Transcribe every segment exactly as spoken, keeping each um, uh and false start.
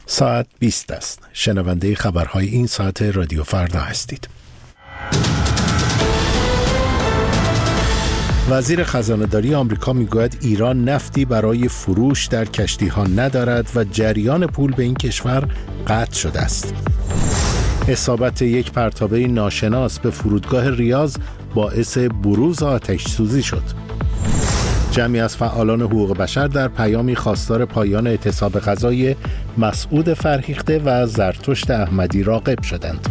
ساعت بیست است. شنونده خبرهای این ساعت رادیو فردا هستید. وزیر خزانه‌داری آمریکا میگوید ایران نفتی برای فروش در کشتی‌ها ندارد و جریان پول به این کشور قطع شده است. اصابت یک پرتابه ناشناس به فرودگاه ریاض باعث بروز آتش‌سوزی شد. جمعی از فعالان حقوق بشر در پیامی خواستار پایان اعتصاب غذای مسعود فرهیخته و زرتشت احمدی راغب شدند.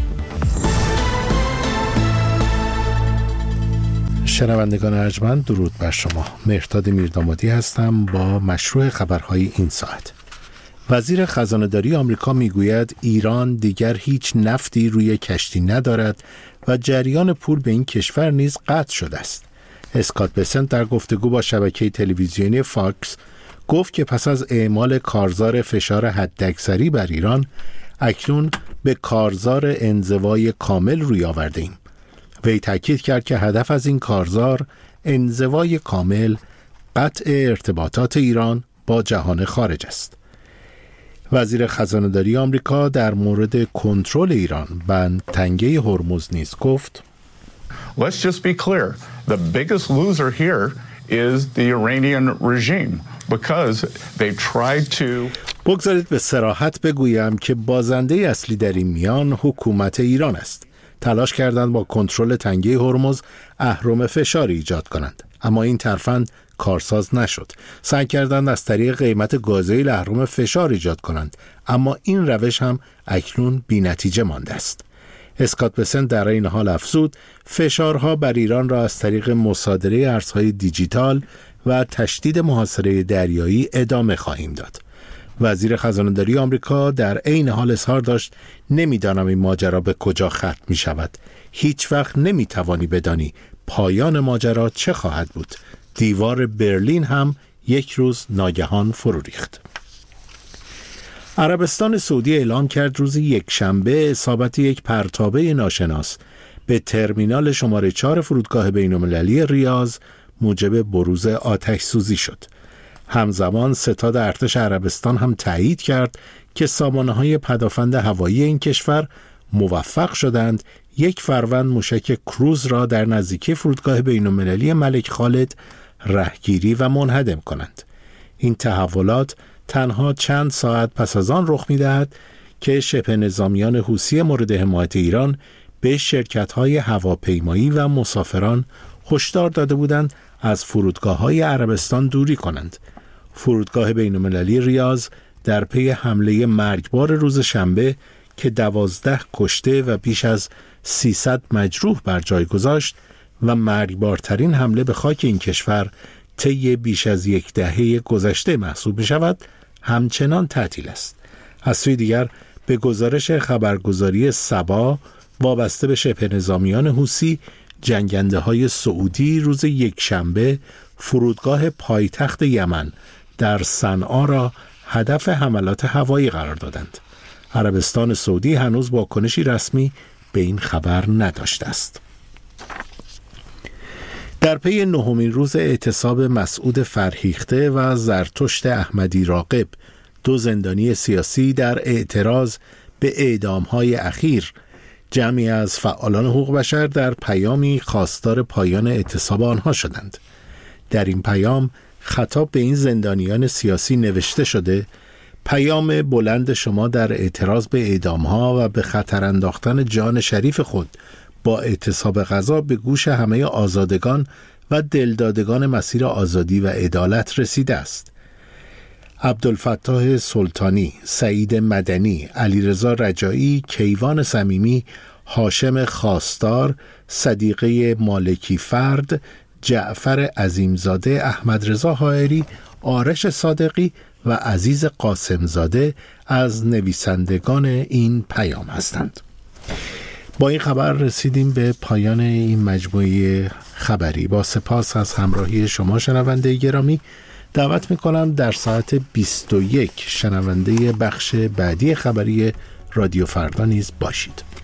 شنوندگان ارجمند، درود بر شما. مهرداد میردامادی هستم با مشروع خبرهای این ساعت. وزیر خزانه‌داری آمریکا میگوید ایران دیگر هیچ نفتی روی کشتی ندارد و جریان پول به این کشور نیز قطع شده است. اسکات بسنت در گفتگو با شبکه تلویزیونی فاکس گفت که پس از اعمال کارزار فشار حداکثری بر ایران، اکنون به کارزار انزوای کامل روی آورده ایم. وی تاکید کرد که هدف از این کارزار انزوای کامل، قطع ارتباطات ایران با جهان خارج است. وزیر خزانه‌داری آمریکا در مورد کنترل ایران بر تنگه هرمز نیز گفت: Let's just be clear. The biggest loser here is the Iranian regime because they tried to بگذارید به صراحت بگویم که بازنده اصلی در این میان حکومت ایران است. تلاش کردند با کنترل تنگه هرمز اهرم فشاری ایجاد کنند، اما این ترفند کارساز نشد. سعی کردند از طریق قیمت گازوئیل اهرم فشار ایجاد کنند، اما این روش هم اکنون بی نتیجه مانده است. اسکات بسنت در این حال افزود فشارها بر ایران را از طریق مصادره ارزهای دیجیتال و تشدید محاصره دریایی ادامه خواهیم داد. وزیر خزانه‌داری آمریکا در عین حال اظهار داشت: نمیدانم این ماجرا به کجا ختم می شود. هیچ وقت نمی توانی بدانی پایان ماجرا چه خواهد بود. دیوار برلین هم یک روز ناگهان فرو ریخت. عربستان سعودی اعلام کرد روز یکشنبه اصابت یک پرتابه ناشناس به ترمینال شماره چهار فرودگاه بین‌المللی ریاض موجب بروز آتش سوزی شد. همزمان ستاد ارتش عربستان هم تایید کرد که سامانه‌های پدافند هوایی این کشور موفق شدند یک فروند موشک کروز را در نزدیکی فرودگاه بین‌المللی ملک خالد رهگیری و منهدم کنند. این تحولات تنها چند ساعت پس از آن رخ می‌دهد که شبه نظامیان حوثی مورد حمایت ایران به شرکت‌های هواپیمایی و مسافران هشدار داده بودند از فرودگاه‌های عربستان دوری کنند. فرودگاه بین‌المللی ریاض در پی حمله مرگبار روز شنبه که دوازده کشته و بیش از سیصد مجروح بر جای گذاشت و مرگبارترین حمله به خاک این کشور طی بیش از یک دهه گذشته محسوب می‌شود، همچنان تعطیل است. از سوی دیگر به گزارش خبرگزاری سبا وابسته به شبه نظامیان حوثی، جنگنده‌های سعودی روز یکشنبه فرودگاه پایتخت یمن در صنعا را هدف حملات هوایی قرار دادند. عربستان سعودی هنوز واکنشی رسمی به این خبر نداشته است. در پی نهمین روز اعتصاب مسعود فرهیخته و زرتشت احمدی راغب، دو زندانی سیاسی در اعتراض به اعدام‌های اخیر، جمعی از فعالان حقوق بشر در پیامی خواستار پایان اعتصاب آنها شدند. در این پیام خطاب به این زندانیان سیاسی نوشته شده: پیام بلند شما در اعتراض به اعدام‌ها و به خطر انداختن جان شریف خود با اعتصاب غذا به گوش همه آزادگان و دلدادگان مسیر آزادی و عدالت رسیده است. عبدالفتاح سلطانی، سعید مدنی، علیرضا رجایی، کیوان صمیمی، هاشم خواستار، صدیقه مالکی فرد، جعفر عظیمزاده، احمد رضا حائری، آرش صادقی و عزیز قاسمزاده از نویسندگان این پیام هستند. با این خبر رسیدیم به پایان این مجموعه خبری. با سپاس از همراهی شما شنونده گرامی، دعوت میکنم در ساعت بیست و یک شنونده بخش بعدی خبری رادیو فردا نیز باشید.